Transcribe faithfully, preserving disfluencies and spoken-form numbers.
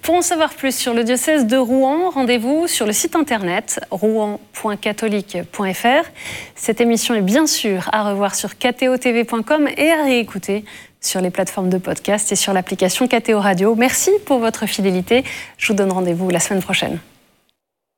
Pour en savoir plus sur le diocèse de Rouen, rendez-vous sur le site internet rouen point catholique point f r. Cette émission est bien sûr à revoir sur k t o t v point com et à réécouter sur les plateformes de podcast et sur l'application K T O Radio. Merci pour votre fidélité. Je vous donne rendez-vous la semaine prochaine.